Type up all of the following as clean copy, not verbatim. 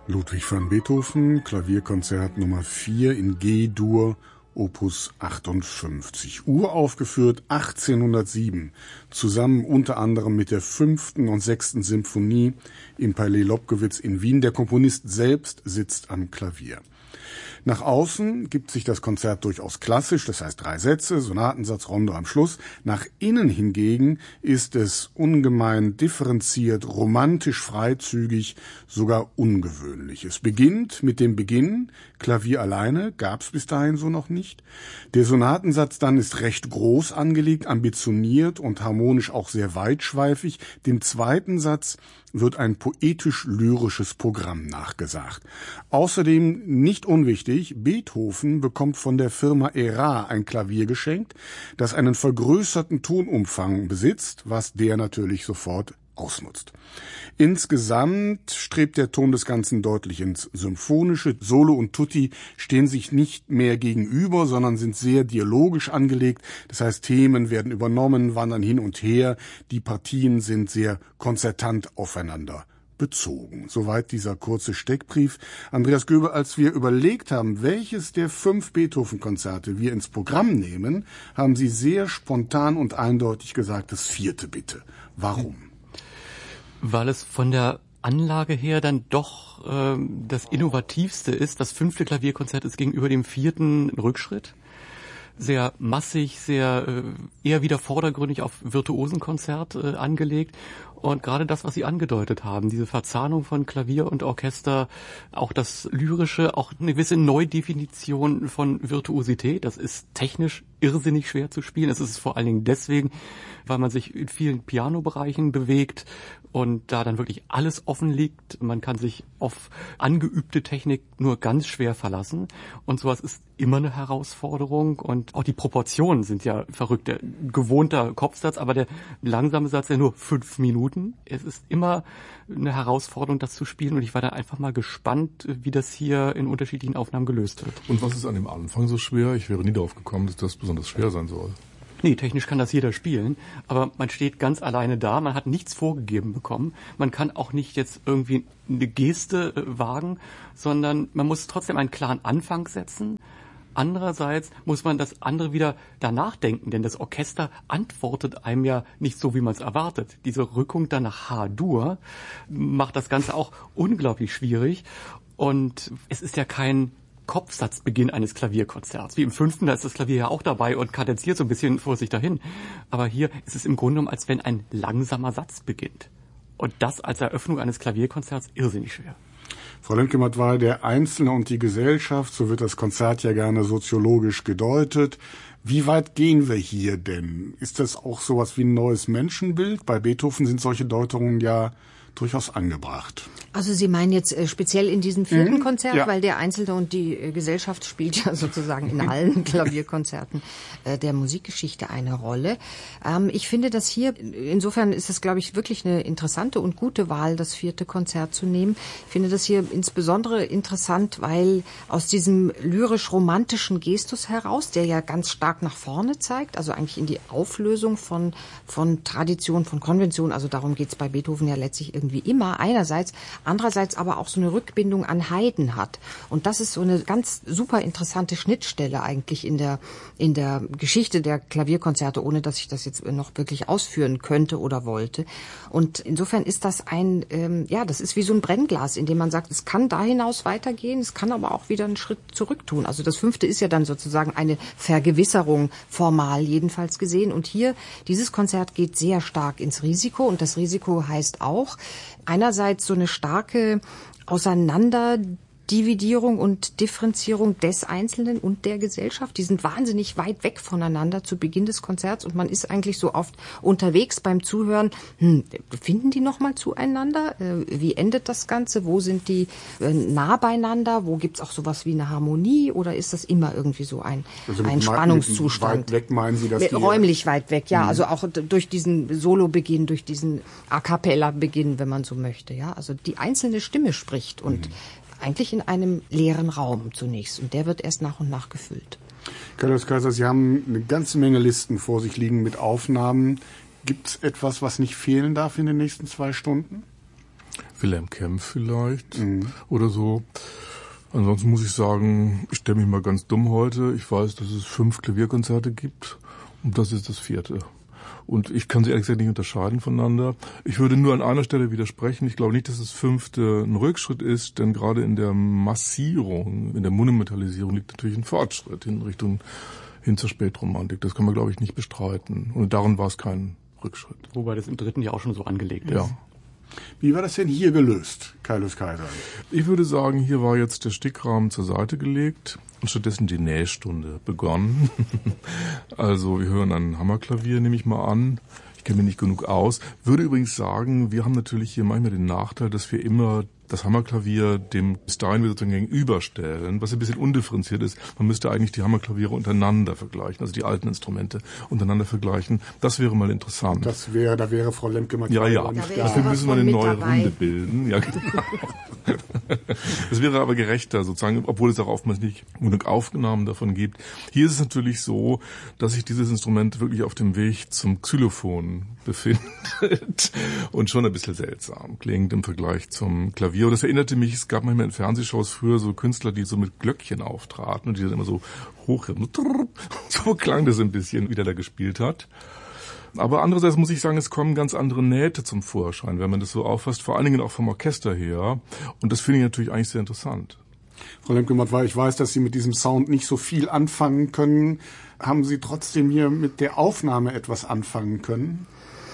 Ludwig van Beethoven, Klavierkonzert Nummer 4 in G-Dur, Opus 58. Uraufgeführt 1807, zusammen unter anderem mit der 5. und 6. Symphonie im Palais Lobkowitz in Wien. Der Komponist selbst sitzt am Klavier. Nach außen gibt sich das Konzert durchaus klassisch, das heißt 3 Sätze, Sonatensatz, Rondo am Schluss. Nach innen hingegen ist es ungemein differenziert, romantisch freizügig, sogar ungewöhnlich. Es beginnt mit dem Beginn, Klavier alleine, gab's bis dahin so noch nicht. Der Sonatensatz dann ist recht groß angelegt, ambitioniert und harmonisch auch sehr weitschweifig. Dem zweiten Satz wird ein poetisch-lyrisches Programm nachgesagt. Außerdem, nicht unwichtig, Beethoven bekommt von der Firma Erard ein Klavier geschenkt, das einen vergrößerten Tonumfang besitzt, was der natürlich sofort ausnutzt. Insgesamt strebt der Ton des Ganzen deutlich ins Symphonische. Solo und Tutti stehen sich nicht mehr gegenüber, sondern sind sehr dialogisch angelegt. Das heißt, Themen werden übernommen, wandern hin und her. Die Partien sind sehr konzertant aufeinander bezogen. Soweit dieser kurze Steckbrief. Andreas Göbel, als wir überlegt haben, welches der 5 Beethoven-Konzerte wir ins Programm nehmen, haben Sie sehr spontan und eindeutig gesagt, das 4. bitte. Warum? Weil es von der Anlage her dann doch das Innovativste ist. Das 5. Klavierkonzert ist gegenüber dem 4. ein Rückschritt. Sehr massig, sehr eher wieder vordergründig auf Virtuosenkonzert angelegt. Und gerade das, was Sie angedeutet haben, diese Verzahnung von Klavier und Orchester, auch das Lyrische, auch eine gewisse Neudefinition von Virtuosität, das ist technisch irrsinnig schwer zu spielen. Es ist vor allen Dingen deswegen, weil man sich in vielen Pianobereichen bewegt und da dann wirklich alles offen liegt. Man kann sich auf angeübte Technik nur ganz schwer verlassen. Und sowas ist immer eine Herausforderung. Und auch die Proportionen sind ja verrückt. Der gewohnter Kopfsatz, aber der langsame Satz ja nur 5 Minuten. Es ist immer eine Herausforderung, das zu spielen. Und ich war da einfach mal gespannt, wie das hier in unterschiedlichen Aufnahmen gelöst wird. Und was ist an dem Anfang so schwer? Ich wäre nie darauf gekommen, dass das besonders schwer sein soll. Nee, technisch kann das jeder spielen, aber man steht ganz alleine da, man hat nichts vorgegeben bekommen, man kann auch nicht jetzt irgendwie eine Geste wagen, sondern man muss trotzdem einen klaren Anfang setzen. Andererseits muss man das andere wieder danach denken, denn das Orchester antwortet einem ja nicht so, wie man es erwartet. Diese Rückung dann nach H-Dur macht das Ganze auch unglaublich schwierig und es ist ja kein Kopfsatzbeginn eines Klavierkonzerts. Wie im 5., da ist das Klavier ja auch dabei und kadenziert so ein bisschen vor sich dahin. Aber hier ist es im Grunde genommen, als wenn ein langsamer Satz beginnt. Und das als Eröffnung eines Klavierkonzerts irrsinnig schwer. Frau Lemke-Matt war der Einzelne und die Gesellschaft, so wird das Konzert ja gerne soziologisch gedeutet. Wie weit gehen wir hier denn? Ist das auch sowas wie ein neues Menschenbild? Bei Beethoven sind solche Deutungen ja durchaus angebracht. Also Sie meinen jetzt speziell in diesem 4. Konzert, ja. Weil der Einzelne und die Gesellschaft spielt ja sozusagen in allen Klavierkonzerten der Musikgeschichte eine Rolle. Ich finde das hier, insofern ist es, glaube ich, wirklich eine interessante und gute Wahl, das 4. Konzert zu nehmen. Ich finde das hier insbesondere interessant, weil aus diesem lyrisch-romantischen Gestus heraus, der ja ganz stark nach vorne zeigt, also eigentlich in die Auflösung von Tradition, von Konvention, also darum geht's bei Beethoven ja letztlich irgendwie immer, einerseits, andererseits aber auch so eine Rückbindung an Haydn hat. Und das ist so eine ganz super interessante Schnittstelle eigentlich in der Geschichte der Klavierkonzerte, ohne dass ich das jetzt noch wirklich ausführen könnte oder wollte. Und insofern ist das das ist wie so ein Brennglas, in dem man sagt, es kann da hinaus weitergehen, es kann aber auch wieder einen Schritt zurück tun. Also das 5. ist ja dann sozusagen eine Vergewisserung, formal jedenfalls gesehen. Und hier, dieses Konzert geht sehr stark ins Risiko. Und das Risiko heißt auch, einerseits so eine starke Auseinanderdividierung und Differenzierung des Einzelnen und der Gesellschaft. Die sind wahnsinnig weit weg voneinander zu Beginn des Konzerts und man ist eigentlich so oft unterwegs beim Zuhören. Finden die noch mal zueinander? Wie endet das Ganze? Wo sind die nah beieinander? Wo gibt's auch sowas wie eine Harmonie? Oder ist das immer irgendwie so ein Spannungszustand? Weit weg meinen Sie das? Räumlich weit weg, ja. Also auch durch diesen Solo-Beginn, durch diesen A-Cappella-Beginn, wenn man so möchte. Ja, also die einzelne Stimme spricht und eigentlich in einem leeren Raum zunächst. Und der wird erst nach und nach gefüllt. Carlos Kaiser, Sie haben eine ganze Menge Listen vor sich liegen mit Aufnahmen. Gibt es etwas, was nicht fehlen darf in den nächsten 2 Stunden? Wilhelm Kempff vielleicht oder so. Ansonsten muss ich sagen, ich stelle mich mal ganz dumm heute. Ich weiß, dass es 5 Klavierkonzerte gibt und das ist das 4. Und ich kann sie ehrlich gesagt nicht unterscheiden voneinander. Ich würde nur an einer Stelle widersprechen. Ich glaube nicht, dass das 5. ein Rückschritt ist, denn gerade in der Massierung, in der Monumentalisierung liegt natürlich ein Fortschritt hin zur Spätromantik. Das kann man, glaube ich, nicht bestreiten. Und darin war es kein Rückschritt. Wobei das im 3. ja auch schon so angelegt ist. Ja. Wie war das denn hier gelöst, Kaius Kaiser? Ich würde sagen, hier war jetzt der Stickrahmen zur Seite gelegt und stattdessen die Nähstunde begonnen. Also wir hören ein Hammerklavier, nehme ich mal an. Ich kenne mich nicht genug aus. Würde übrigens sagen, wir haben natürlich hier manchmal den Nachteil, dass wir immer das Hammerklavier dem Steinway sozusagen gegenüberstellen, was ein bisschen undifferenziert ist. Man müsste eigentlich die Hammerklaviere untereinander vergleichen, also die alten Instrumente untereinander vergleichen. Das wäre mal interessant. Da wäre Frau Lemke mal Ja. Dafür müssen wir eine neue Runde bilden. Ja, genau. Das wäre aber gerechter sozusagen, obwohl es auch oftmals nicht genug Aufnahmen davon gibt. Hier ist es natürlich so, dass sich dieses Instrument wirklich auf dem Weg zum Xylophon befindet und schon ein bisschen seltsam klingt im Vergleich zum Klavier. Und das erinnerte mich, es gab manchmal in Fernsehshows früher so Künstler, die so mit Glöckchen auftraten und die dann immer so hoch, so klang das ein bisschen, wie der da gespielt hat. Aber andererseits muss ich sagen, es kommen ganz andere Nähte zum Vorschein, wenn man das so auffasst, vor allen Dingen auch vom Orchester her. Und das finde ich natürlich eigentlich sehr interessant. Frau Lemke-Mattwey, ich weiß, dass Sie mit diesem Sound nicht so viel anfangen können. Haben Sie trotzdem hier mit der Aufnahme etwas anfangen können?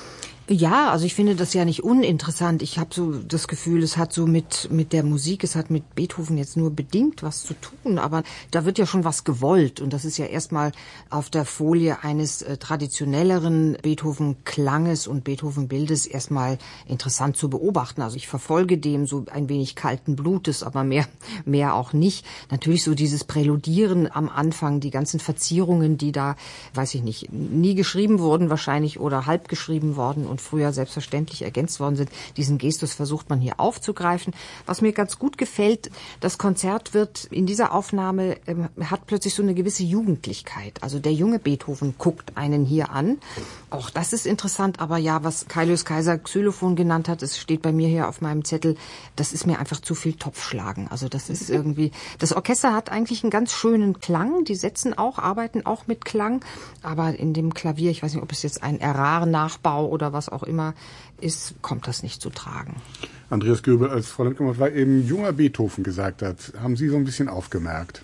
Ja, also ich finde das ja nicht uninteressant. Ich habe so das Gefühl, es hat so mit der Musik, es hat mit Beethoven jetzt nur bedingt was zu tun, aber da wird ja schon was gewollt und das ist ja erstmal auf der Folie eines traditionelleren Beethoven-Klanges und Beethoven-Bildes erstmal interessant zu beobachten. Also ich verfolge dem so ein wenig kalten Blutes, aber mehr auch nicht. Natürlich so dieses Präludieren am Anfang, die ganzen Verzierungen, die da, weiß ich nicht, nie geschrieben wurden wahrscheinlich oder halb geschrieben worden und früher selbstverständlich ergänzt worden sind. Diesen Gestus versucht man hier aufzugreifen. Was mir ganz gut gefällt, das Konzert wird in dieser Aufnahme, hat plötzlich so eine gewisse Jugendlichkeit. Also der junge Beethoven guckt einen hier an. Auch das ist interessant, aber ja, was Kaius Kaiser Xylophon genannt hat, es steht bei mir hier auf meinem Zettel, das ist mir einfach zu viel Topfschlagen. Also das ist irgendwie, das Orchester hat eigentlich einen ganz schönen Klang, die arbeiten auch mit Klang, aber in dem Klavier, ich weiß nicht, ob es jetzt ein Errar-Nachbau oder was auch immer ist, kommt das nicht zu tragen. Andreas Göbel, als Frau Lemke-Mattwey eben junger Beethoven gesagt hat, haben Sie so ein bisschen aufgemerkt?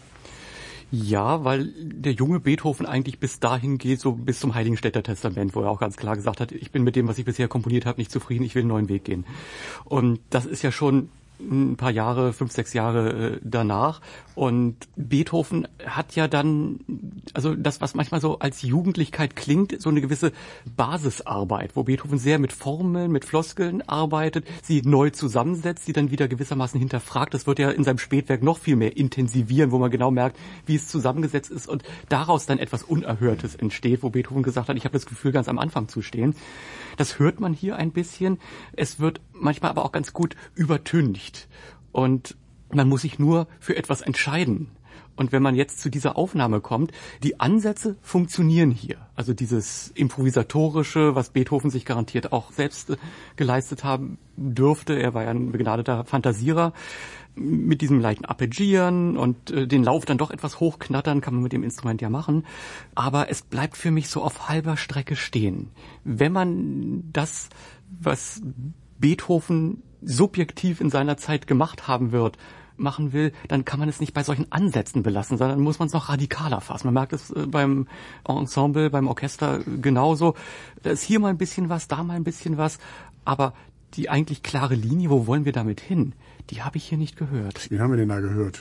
Ja, weil der junge Beethoven eigentlich bis dahin geht, so bis zum Heiligenstädter Testament, wo er auch ganz klar gesagt hat, ich bin mit dem, was ich bisher komponiert habe, nicht zufrieden, ich will einen neuen Weg gehen. Und das ist ja schon ein paar Jahre, 5, 6 Jahre danach. Und Beethoven hat ja dann, also das, was manchmal so als Jugendlichkeit klingt, so eine gewisse Basisarbeit, wo Beethoven sehr mit Formeln, mit Floskeln arbeitet, sie neu zusammensetzt, sie dann wieder gewissermaßen hinterfragt. Das wird ja in seinem Spätwerk noch viel mehr intensivieren, wo man genau merkt, wie es zusammengesetzt ist und daraus dann etwas Unerhörtes entsteht, wo Beethoven gesagt hat, ich habe das Gefühl, ganz am Anfang zu stehen. Das hört man hier ein bisschen. Es wird manchmal aber auch ganz gut übertüncht. Und man muss sich nur für etwas entscheiden. Und wenn man jetzt zu dieser Aufnahme kommt, die Ansätze funktionieren hier. Also dieses Improvisatorische, was Beethoven sich garantiert auch selbst geleistet haben dürfte. Er war ja ein begnadeter Fantasierer. Mit diesem leichten Arpeggieren und den Lauf dann doch etwas hochknattern, kann man mit dem Instrument ja machen. Aber es bleibt für mich so auf halber Strecke stehen. Wenn man das, was Beethoven subjektiv in seiner Zeit gemacht haben wird, machen will, dann kann man es nicht bei solchen Ansätzen belassen, sondern muss man es noch radikaler fassen. Man merkt es beim Ensemble, beim Orchester genauso. Da ist hier mal ein bisschen was, da mal ein bisschen was, aber die eigentlich klare Linie, wo wollen wir damit hin, die habe ich hier nicht gehört. Wie haben wir denn da gehört?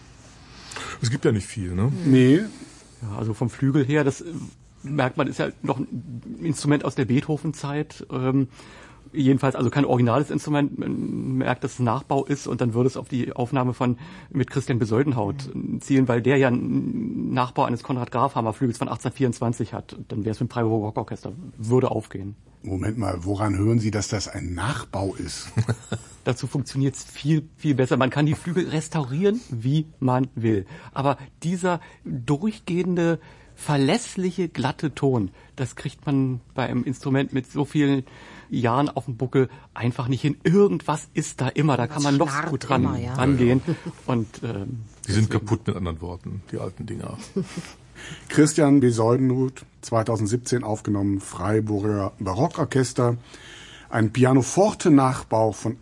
Es gibt ja nicht viel, ne? Nee. Ja, also vom Flügel her, das merkt man, ist ja noch ein Instrument aus der Beethoven-Zeit. Jedenfalls also kein originales Instrument, man merkt, dass es ein Nachbau ist und dann würde es auf die Aufnahme mit Christian Besoldenhaut zielen, weil der ja einen Nachbau eines Konrad Graf-Hammerflügels von 1824 hat. Dann wäre es mit dem Freiburger Rockorchester, würde aufgehen. Moment mal, woran hören Sie, dass das ein Nachbau ist? Dazu funktioniert es viel, viel besser. Man kann die Flügel restaurieren, wie man will. Aber dieser durchgehende verlässliche, glatte Ton, das kriegt man bei einem Instrument mit so vielen Jahren auf dem Buckel einfach nicht hin. Irgendwas ist da immer, da kann man noch so gut rangehen. Und die sind kaputt, mit anderen Worten, die alten Dinger. Christian Besoldenhuth, 2017 aufgenommen, Freiburger Barockorchester. Ein Pianoforte-Nachbau von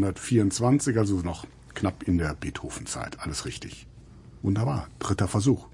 1824, also noch knapp in der Beethoven-Zeit. Alles richtig. Wunderbar. 3. Versuch.